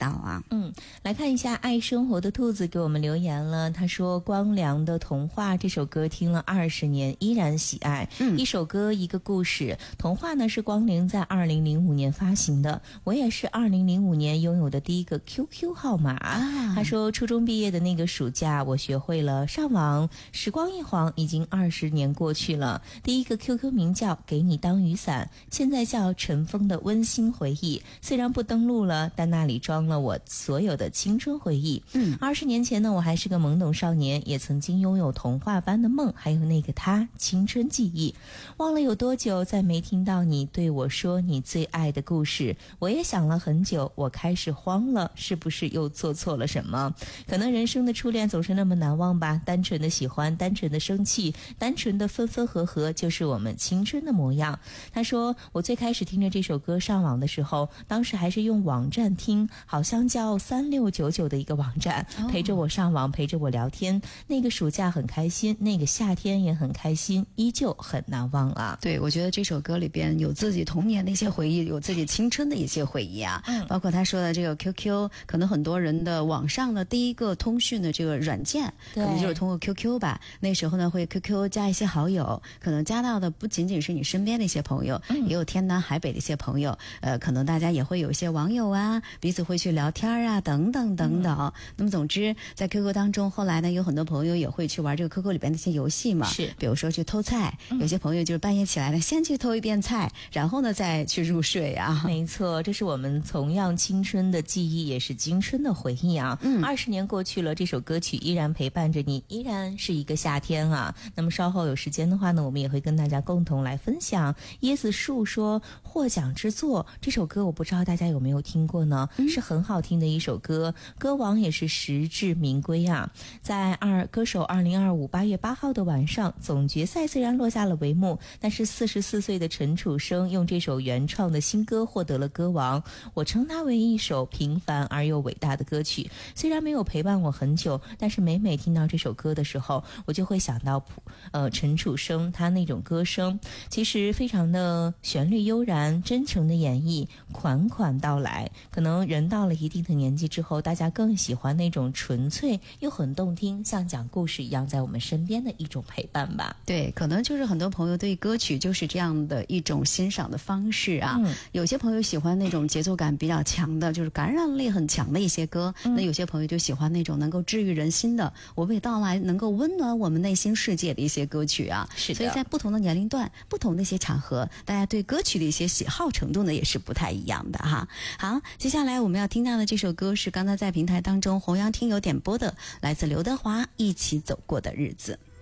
到啊。 来看一下爱生活的兔子给我们留言了，他说光良的童话这首歌听了20年依然喜爱。一首歌一个故事，童话呢是光良在2005年发行的，我也是2005年拥有的第一个 QQ 号码。他说初中毕业的那个暑假我学会了上网，时光一晃已经20年过去了，第一个 QQ 名叫给你当雨伞，现在叫尘封的温馨回忆，虽然不登录了，但那里装了我所有的青春回忆。20年前呢，我还是个懵懂少年，也曾经拥有童话般的梦，还有那个他青春记忆。忘了有多久再没听到你对我说你最爱的故事，我也想了很久，我开始慌了，是不是又做错了什么？可能人生的初恋总是那么难忘吧，单纯的喜欢，单纯的生气，单纯的分分合合，就是我们青春的模样。他说我最开始听着这首歌上网的时候，当时还是用网站听，好像叫3699的一个网站，陪着我上网，陪着我聊天。那个暑假很开心，那个夏天也很开心，依旧很难忘啊。 对，我觉得这首歌里边有自己童年的一些回忆，有自己青春的一些回忆啊。包括他说的这个 QQ， 可能很多人的网上的第一个通讯的这个软件，可能就是通过 QQ 吧。那时候呢，会 QQ 加一些好友，可能加到的不仅仅是你身边的一些朋友，也有天南海北的一些朋友。可能大家也会有一些网友啊，彼此会去聊天啊，等等等等。那么总之，在 QQ 当中，后来呢，有很多朋友也会去玩这个 QQ 里边的一些游戏嘛， 是， 比如说去偷菜，有些朋友就是半夜起来呢，先去偷一遍菜，然后呢再去入睡啊。 没错，这是我们同样青春的记忆，也是青春的回忆啊。20年过去了，这首歌曲依然陪伴着你，依然是一个夏天啊。那么稍后有时间的话呢，我们也会跟大家共同来分享。椰子树说获奖之作，这首歌我不知道大家有没有听过呢？是很好听的一首歌，歌王也是实至名归啊。在歌手2025 8月8号的晚上，总决赛虽然落下了帷幕，但是44岁的陈楚生用这首原创的新歌获得了歌王。我称它为一首平凡而又伟大的歌曲，虽然没有陪伴我很久，但是每听到这首歌的时候，我就会想到陈楚生他那种歌声，其实非常的旋律悠然，真诚的演绎，款款道来。可能人到了一定的年纪之后，大家更喜欢那种纯粹又很动听，像讲故事一样在我们身边的一种陪伴吧。 对，可能就是很多朋友对歌曲就是这样的一种欣赏的方式啊。有些朋友喜欢那种节奏感比较强的，就是感染力很强的一些歌，那有些朋友就喜欢那种能够治愈人心的，娓娓道来能够温暖我们内心世界的一些歌曲啊。 是的， 所以在不同的年龄段，不同的一些场合，大家对歌曲的一些喜好程度呢也是不太一样的哈。好，接下来我们要听到的这首歌是刚才在平台当中弘扬听友点播的，来自刘德华《一起走过的日子》。